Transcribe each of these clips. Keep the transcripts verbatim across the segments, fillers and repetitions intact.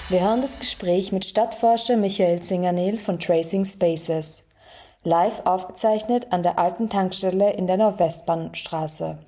Wir hören das Gespräch mit Stadtforscher Michael Zingerniel von Tracing Spaces, live aufgezeichnet an der alten Tankstelle in der Nordwestbahnstraße.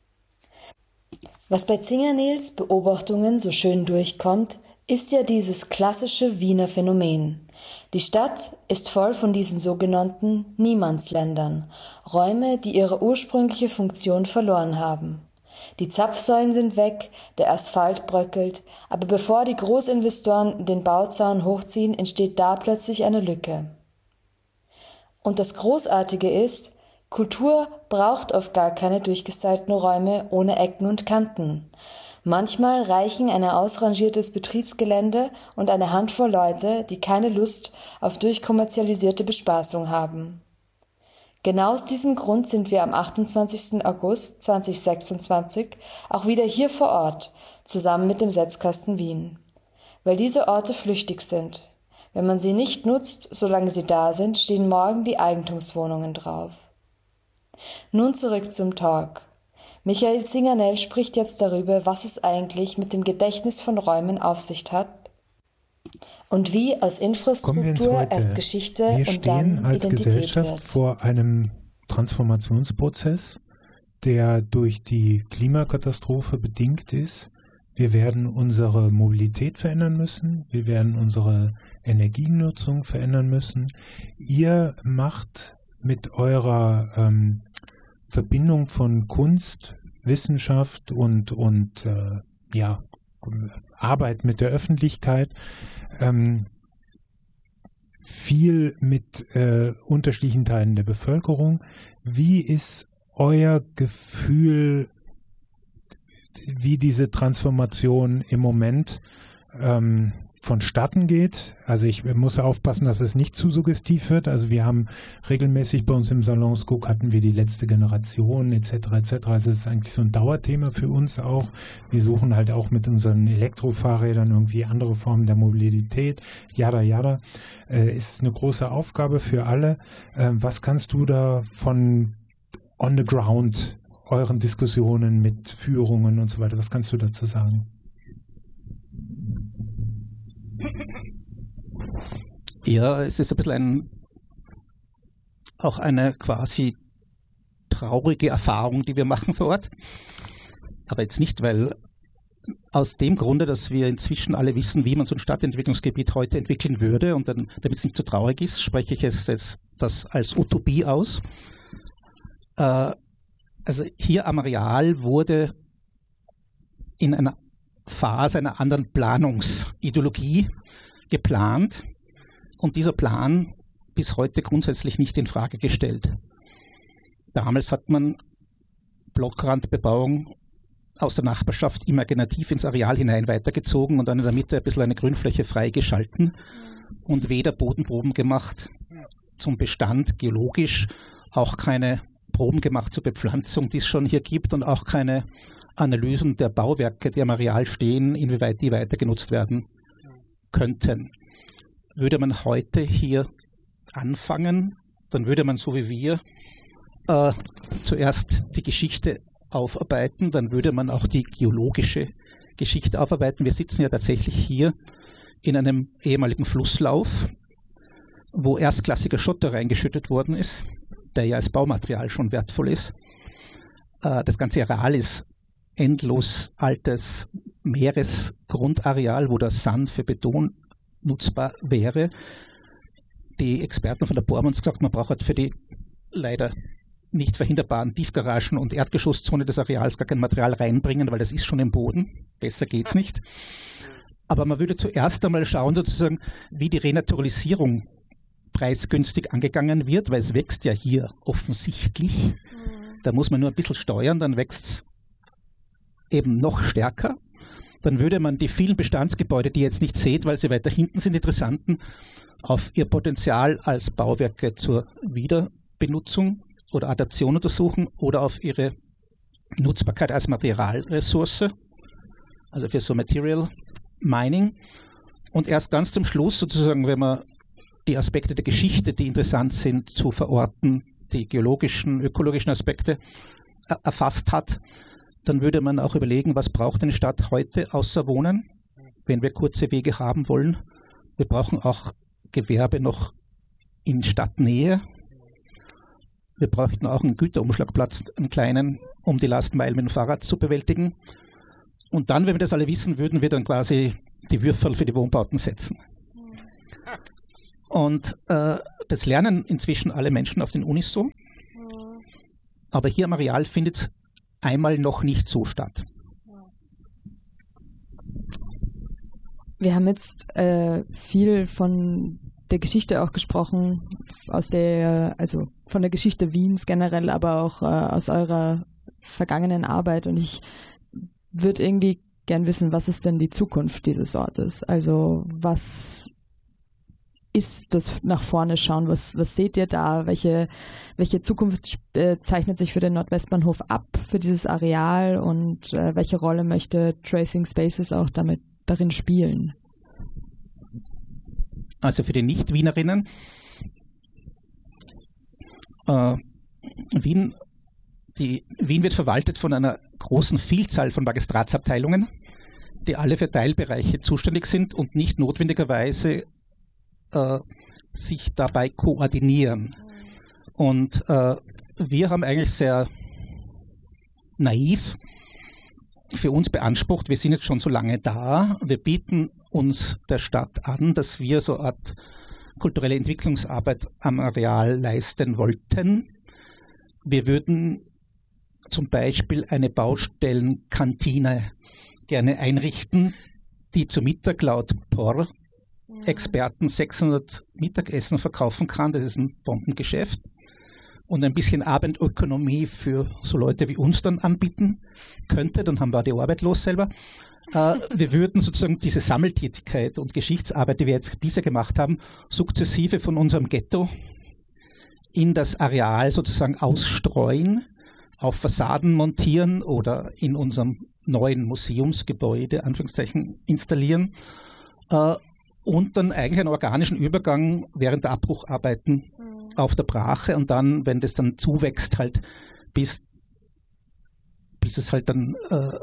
Was bei Zingerniels Beobachtungen so schön durchkommt, ist ja dieses klassische Wiener Phänomen. Die Stadt ist voll von diesen sogenannten Niemandsländern, Räume, die ihre ursprüngliche Funktion verloren haben. Die Zapfsäulen sind weg, der Asphalt bröckelt, aber bevor die Großinvestoren den Bauzaun hochziehen, entsteht da plötzlich eine Lücke. Und das Großartige ist, Kultur braucht oft gar keine durchgestylten Räume ohne Ecken und Kanten. Manchmal reichen ein ausrangiertes Betriebsgelände und eine Handvoll Leute, die keine Lust auf durchkommerzialisierte Bespaßung haben. Genau aus diesem Grund sind wir am achtundzwanzigsten August zweitausendsechsundzwanzig auch wieder hier vor Ort, zusammen mit dem Setzkasten Wien. Weil diese Orte flüchtig sind. Wenn man sie nicht nutzt, solange sie da sind, stehen morgen die Eigentumswohnungen drauf. Nun zurück zum Talk. Michael Zingerniel spricht jetzt darüber, was es eigentlich mit dem Gedächtnis von Räumen auf sich hat und wie aus Infrastruktur erst Geschichte wir und dann als Identität Gesellschaft wird. Vor einem Transformationsprozess, der durch die Klimakatastrophe bedingt ist. Wir werden unsere Mobilität verändern müssen, wir werden unsere Energienutzung verändern müssen. Ihr macht mit eurer ähm, Verbindung von Kunst, Wissenschaft und, und äh, ja, Arbeit mit der Öffentlichkeit ähm, viel mit äh, unterschiedlichen Teilen der Bevölkerung. Wie ist euer Gefühl, wie diese Transformation im Moment ähm, vonstatten geht? Also ich muss aufpassen, dass es nicht zu suggestiv wird. Also wir haben regelmäßig bei uns im Salonscook hatten wir die letzte Generation et cetera et cetera. Also es ist eigentlich so ein Dauerthema für uns auch. Wir suchen halt auch mit unseren Elektrofahrrädern irgendwie andere Formen der Mobilität. Jada, jada. Äh, ist eine große Aufgabe für alle. Äh, was kannst du da von on the ground, euren Diskussionen mit Führungen und so weiter, was kannst du dazu sagen? Ja, es ist ein bisschen ein, auch eine quasi traurige Erfahrung, die wir machen vor Ort. Aber jetzt nicht, weil aus dem Grunde, dass wir inzwischen alle wissen, wie man so ein Stadtentwicklungsgebiet heute entwickeln würde, und dann, damit es nicht so traurig ist, spreche ich es jetzt das als Utopie aus. Äh, also hier am Areal wurde in einer Phase einer anderen Planungsideologie geplant und dieser Plan bis heute grundsätzlich nicht in Frage gestellt. Damals hat man Blockrandbebauung aus der Nachbarschaft imaginativ ins Areal hinein weitergezogen und dann in der Mitte ein bisschen eine Grünfläche freigeschalten und weder Bodenproben gemacht zum Bestand geologisch, auch keine Proben gemacht zur Bepflanzung, die es schon hier gibt, und auch keine Analysen der Bauwerke, die am Areal stehen, inwieweit die weiter genutzt werden könnten. Würde man heute hier anfangen, dann würde man so wie wir äh, zuerst die Geschichte aufarbeiten, dann würde man auch die geologische Geschichte aufarbeiten. Wir sitzen ja tatsächlich hier in einem ehemaligen Flusslauf, wo erstklassiger Schotter reingeschüttet worden ist, der ja als Baumaterial schon wertvoll ist. Äh, das ganze Areal ist endlos altes Meeresgrundareal, wo der Sand für Beton nutzbar wäre. Die Experten von der BORM haben uns gesagt, man braucht halt für die leider nicht verhinderbaren Tiefgaragen und Erdgeschosszone des Areals gar kein Material reinbringen, weil das ist schon im Boden. Besser geht's nicht. Aber man würde zuerst einmal schauen, sozusagen, wie die Renaturalisierung preisgünstig angegangen wird, weil es wächst ja hier offensichtlich. Da muss man nur ein bisschen steuern, dann wächst es eben noch stärker. Dann würde man die vielen Bestandsgebäude, die ihr jetzt nicht seht, weil sie weiter hinten sind, interessanten, auf ihr Potenzial als Bauwerke zur Wiederbenutzung oder Adaption untersuchen oder auf ihre Nutzbarkeit als Materialressource, also für so Material Mining. Und erst ganz zum Schluss sozusagen, wenn man die Aspekte der Geschichte, die interessant sind, zu verorten, die geologischen, ökologischen Aspekte erfasst hat, dann würde man auch überlegen, was braucht eine Stadt heute außer Wohnen? wenn wir kurze Wege haben wollen. Wir brauchen auch Gewerbe noch in Stadtnähe. Wir bräuchten auch einen Güterumschlagplatz, einen kleinen, um die Lastmeilen mit dem Fahrrad zu bewältigen. Und dann, wenn wir das alle wissen, würden wir dann quasi die Würfel für die Wohnbauten setzen. Und äh, das lernen inzwischen alle Menschen auf den Unis so. Aber hier am Areal findet es einmal noch nicht so statt. Wir haben jetzt äh, viel von der Geschichte auch gesprochen, aus der, also von der Geschichte Wiens generell, aber auch äh, aus eurer vergangenen Arbeit. Und ich würde irgendwie gern wissen, was ist denn die Zukunft dieses Ortes? Also was ist das nach vorne schauen? Was, was seht ihr da? Welche, welche Zukunft äh, zeichnet sich für den Nordwestbahnhof ab, für dieses Areal? Und äh, welche Rolle möchte Tracing Spaces auch damit darin spielen? Also für die Nicht-Wienerinnen, äh, Wien, die, Wien wird verwaltet von einer großen Vielzahl von Magistratsabteilungen, die alle für Teilbereiche zuständig sind und nicht notwendigerweise äh, sich dabei koordinieren. Und äh, wir haben eigentlich sehr naiv für uns beansprucht, wir sind jetzt schon so lange da, wir bieten uns der Stadt an, dass wir so eine Art kulturelle Entwicklungsarbeit am Areal leisten wollten. Wir würden zum Beispiel eine Baustellenkantine gerne einrichten, die zu Mittag laut P O R-Experten sechshundert Mittagessen verkaufen kann. Das ist ein Bombengeschäft. Und ein bisschen Abendökonomie für so Leute wie uns dann anbieten könnte, dann haben wir die Arbeit los selber. Äh, wir würden sozusagen diese Sammeltätigkeit und Geschichtsarbeit, die wir jetzt bisher gemacht haben, sukzessive von unserem Ghetto in das Areal sozusagen ausstreuen, auf Fassaden montieren oder in unserem neuen Museumsgebäude, Anführungszeichen, installieren äh, und dann eigentlich einen organischen Übergang während der Abbrucharbeiten auf der Brache und dann, wenn das dann zuwächst, halt bis, bis es halt dann äh,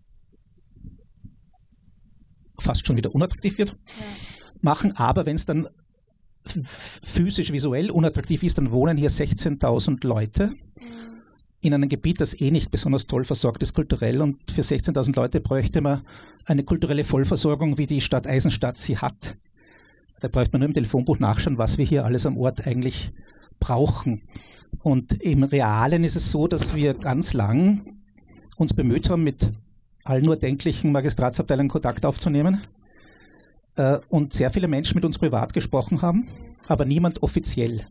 fast schon wieder unattraktiv wird, ja. machen. Aber wenn es dann physisch, visuell unattraktiv ist, dann wohnen hier sechzehntausend Leute mhm. in einem Gebiet, das eh nicht besonders toll versorgt ist kulturell. Und für sechzehntausend Leute bräuchte man eine kulturelle Vollversorgung, wie die Stadt Eisenstadt sie hat. Da bräuchte man nur im Telefonbuch nachschauen, was wir hier alles am Ort eigentlich brauchen. Und im Realen ist es so, dass wir ganz lang uns bemüht haben, mit allen nur denklichen Magistratsabteilungen Kontakt aufzunehmen äh, und sehr viele Menschen mit uns privat gesprochen haben, aber niemand offiziell.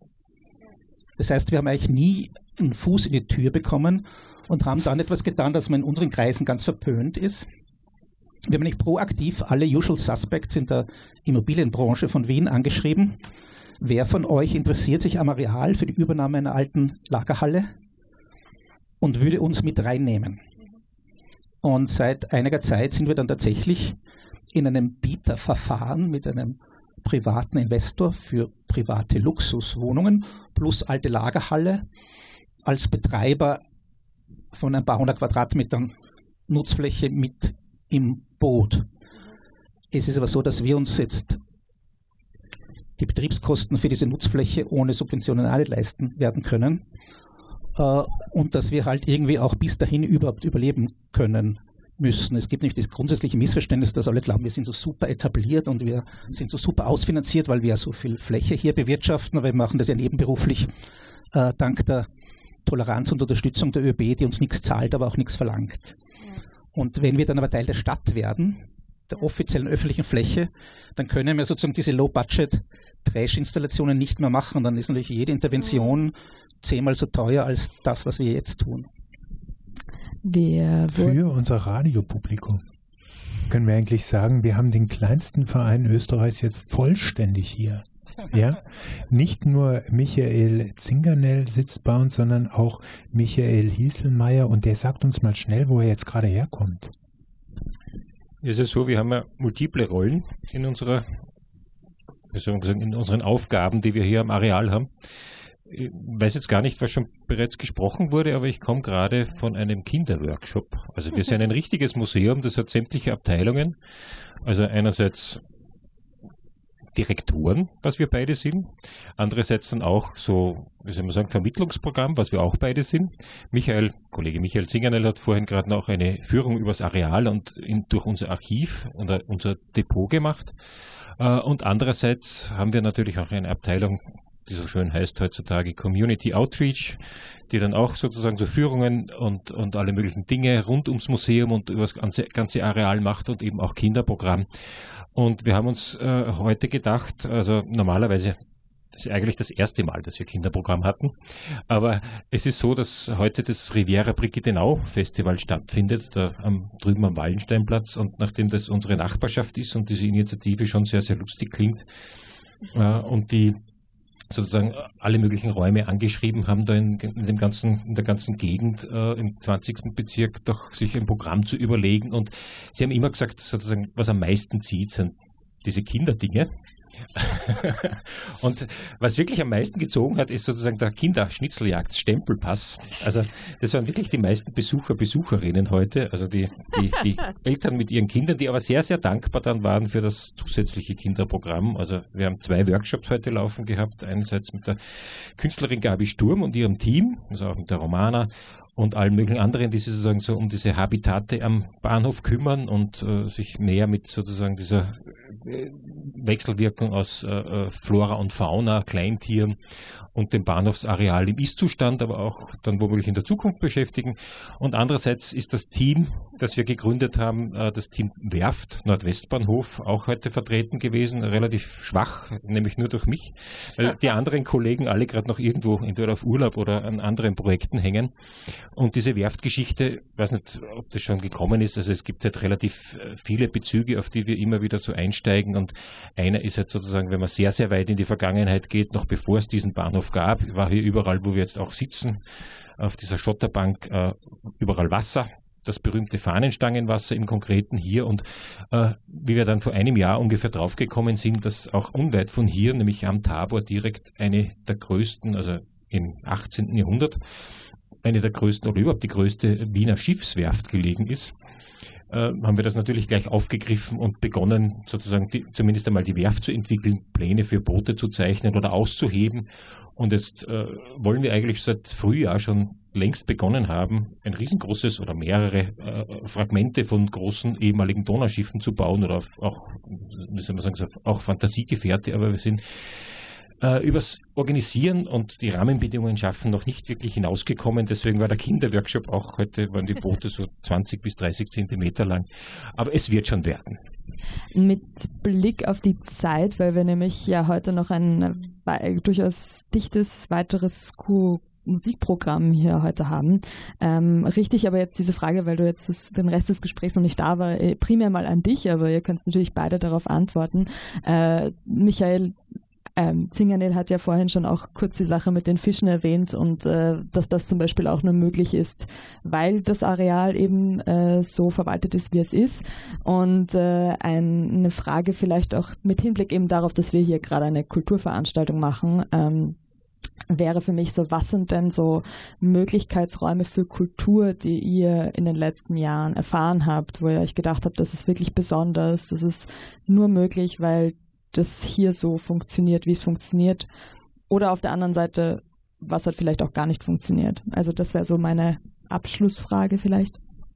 Das heißt, wir haben eigentlich nie einen Fuß in die Tür bekommen und haben dann etwas getan, das man in unseren Kreisen ganz verpönt ist. Wir haben nicht proaktiv alle Usual Suspects in der Immobilienbranche von Wien angeschrieben. Wer von euch interessiert sich am Areal für die Übernahme einer alten Lagerhalle und würde uns mit reinnehmen? Und seit einiger Zeit sind wir dann tatsächlich in einem Bieterverfahren mit einem privaten Investor für private Luxuswohnungen plus alte Lagerhalle als Betreiber von ein paar hundert Quadratmetern Nutzfläche mit im Boot. Es ist aber so, dass wir uns jetzt die Betriebskosten für diese Nutzfläche ohne Subventionen auch nicht leisten werden können äh, und dass wir halt irgendwie auch bis dahin überhaupt überleben können müssen. Es gibt nämlich das grundsätzliche Missverständnis, dass alle glauben, wir sind so super etabliert und wir sind so super ausfinanziert, weil wir ja so viel Fläche hier bewirtschaften, aber wir machen das ja nebenberuflich äh, dank der Toleranz und Unterstützung der ÖB, die uns nichts zahlt, aber auch nichts verlangt. Ja. Und wenn wir dann aber Teil der Stadt werden, der offiziellen öffentlichen Fläche, dann können wir sozusagen diese Low-Budget-Trash-Installationen nicht mehr machen. Dann ist natürlich jede Intervention zehnmal so teuer als das, was wir jetzt tun. Wir Für unser Radiopublikum können wir eigentlich sagen, wir haben den kleinsten Verein Österreichs jetzt vollständig hier. Ja, nicht nur Michael Zingernell sitzt bei uns, sondern auch Michael Hieselmeier und der sagt uns mal schnell, wo er jetzt gerade herkommt. Es ist so, wir haben ja multiple Rollen in unserer, wie soll man sagen, in unseren Aufgaben, die wir hier am Areal haben. Ich weiß jetzt gar nicht, was schon bereits gesprochen wurde, aber ich komme gerade von einem Kinderworkshop. Also wir sind ein richtiges Museum, das hat sämtliche Abteilungen. Also einerseits Direktoren, was wir beide sind. Andererseits dann auch so, wie soll man sagen, Vermittlungsprogramm, was wir auch beide sind. Michael, Kollege Michael Zingernel hat vorhin gerade noch eine Führung übers Areal und in, durch unser Archiv und unser Depot gemacht. Und andererseits haben wir natürlich auch eine Abteilung, die so schön heißt heutzutage Community Outreach, die dann auch sozusagen so Führungen und, und alle möglichen Dinge rund ums Museum und über das ganze, ganze Areal macht und eben auch Kinderprogramm. Und wir haben uns äh, heute gedacht, also normalerweise, das ist eigentlich das erste Mal, dass wir Kinderprogramm hatten, aber es ist so, dass heute das Riviera Brigittenau Festival stattfindet, da am, drüben am Wallensteinplatz, und nachdem das unsere Nachbarschaft ist und diese Initiative schon sehr, sehr lustig klingt äh, und die sozusagen alle möglichen Räume angeschrieben haben, da in, in, dem ganzen, in der ganzen Gegend äh, im zwanzigsten Bezirk doch sich ein Programm zu überlegen. Und sie haben immer gesagt, sozusagen, was am meisten zieht, sind diese Kinderdinge. Und was wirklich am meisten gezogen hat, ist sozusagen der Kinderschnitzeljagd-Stempelpass. Also das waren wirklich die meisten Besucher, Besucherinnen heute, also die, die, die Eltern mit ihren Kindern, die aber sehr, sehr dankbar dann waren für das zusätzliche Kinderprogramm. Also wir haben zwei Workshops heute laufen gehabt, einerseits mit der Künstlerin Gabi Sturm und ihrem Team, also auch mit der Romana und allen möglichen anderen, die sich sozusagen so um diese Habitate am Bahnhof kümmern und äh, sich näher mit sozusagen dieser äh, Wechselwirkung aus äh, Flora und Fauna, Kleintieren und dem Bahnhofsareal im Ist-Zustand, aber auch dann womöglich in der Zukunft beschäftigen. Und andererseits ist das Team, das wir gegründet haben, äh, das Team Werft, Nordwestbahnhof, auch heute vertreten gewesen, relativ schwach, nämlich nur durch mich, weil die anderen Kollegen alle gerade noch irgendwo entweder auf Urlaub oder an anderen Projekten hängen. Und diese Werftgeschichte, ich weiß nicht, ob das schon gekommen ist, also es gibt halt relativ viele Bezüge, auf die wir immer wieder so einsteigen, und einer ist halt sozusagen, wenn man sehr, sehr weit in die Vergangenheit geht, noch bevor es diesen Bahnhof gab, war hier überall, wo wir jetzt auch sitzen, auf dieser Schotterbank, äh, überall Wasser, das berühmte Fahnenstangenwasser im Konkreten hier, und äh, wie wir dann vor einem Jahr ungefähr draufgekommen sind, dass auch unweit von hier, nämlich am Tabor direkt eine der größten, also im achtzehnten Jahrhundert, eine der größten oder überhaupt die größte Wiener Schiffswerft gelegen ist, äh, haben wir das natürlich gleich aufgegriffen und begonnen, sozusagen die, zumindest einmal die Werft zu entwickeln, Pläne für Boote zu zeichnen oder auszuheben. Und jetzt äh, wollen wir eigentlich seit Frühjahr schon längst begonnen haben, ein riesengroßes oder mehrere äh, Fragmente von großen ehemaligen Donauschiffen zu bauen oder auf, auch, wie soll man sagen, auch Fantasiegefährte, aber wir sind Äh, übers Organisieren und die Rahmenbedingungen schaffen noch nicht wirklich hinausgekommen. Deswegen war der Kinderworkshop auch heute, waren die Boote so zwanzig bis dreißig Zentimeter lang. Aber es wird schon werden. Mit Blick auf die Zeit, weil wir nämlich ja heute noch ein äh, durchaus dichtes weiteres Q Musikprogramm hier heute haben. Ähm, richte ich aber jetzt diese Frage, weil du jetzt das, den Rest des Gesprächs noch nicht da war, primär mal an dich, aber ihr könnt natürlich beide darauf antworten. Äh, Michael, Ähm, Zingernel hat ja vorhin schon auch kurz die Sache mit den Fischen erwähnt und äh, dass das zum Beispiel auch nur möglich ist, weil das Areal eben äh, so verwaltet ist, wie es ist. Und äh, ein, eine Frage vielleicht auch mit Hinblick eben darauf, dass wir hier gerade eine Kulturveranstaltung machen, ähm, wäre für mich so, was sind denn so Möglichkeitsräume für Kultur, die ihr in den letzten Jahren erfahren habt, wo ihr euch gedacht habt, das ist wirklich besonders, das ist nur möglich, weil das hier so funktioniert, wie es funktioniert. Oder auf der anderen Seite, was hat vielleicht auch gar nicht funktioniert. Also das wäre so meine Abschlussfrage vielleicht.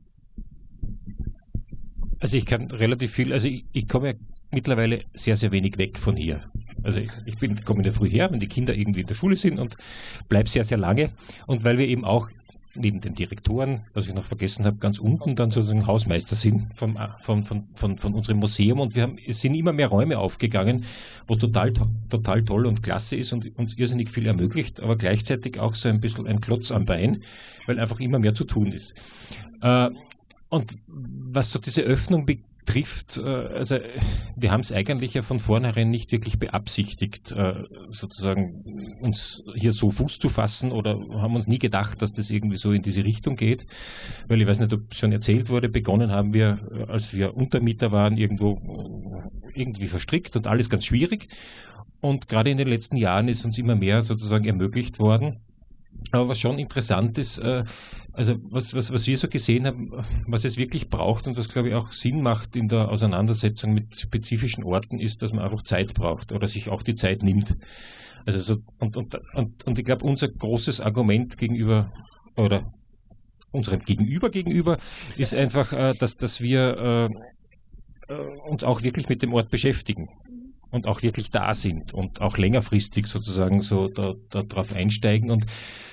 Also ich kann relativ viel, also ich, ich komme ja mittlerweile sehr, sehr wenig weg von hier. Also ich, ich bin, komme in der Früh her, wenn die Kinder irgendwie in der Schule sind, und bleibe sehr, sehr lange. Und weil wir eben auch neben den Direktoren, was ich noch vergessen habe, ganz unten dann sozusagen Hausmeister sind vom, von, von, von, von unserem Museum, und wir haben, es sind immer mehr Räume aufgegangen, wo total, total toll und klasse ist und uns irrsinnig viel ermöglicht, aber gleichzeitig auch so ein bisschen ein Klotz am Bein, weil einfach immer mehr zu tun ist. Äh, und was so diese Öffnung betrifft, trifft, also wir haben es eigentlich ja von vornherein nicht wirklich beabsichtigt, sozusagen uns hier so Fuß zu fassen, oder haben uns nie gedacht, dass das irgendwie so in diese Richtung geht, weil ich weiß nicht, ob es schon erzählt wurde, begonnen haben wir, als wir Untermieter waren, irgendwo irgendwie verstrickt und alles ganz schwierig. und gerade in den letzten Jahren ist uns immer mehr sozusagen ermöglicht worden. Aber was schon interessant ist, äh, also was, was, was wir so gesehen haben, was es wirklich braucht und was, glaube ich, auch Sinn macht in der Auseinandersetzung mit spezifischen Orten, ist, dass man einfach Zeit braucht oder sich auch die Zeit nimmt. Also so, und, und, und, und ich glaube, unser großes Argument gegenüber oder unserem Gegenüber gegenüber ist einfach, äh, dass, dass wir äh, uns auch wirklich mit dem Ort beschäftigen und auch wirklich da sind und auch längerfristig sozusagen so da, da drauf einsteigen. Und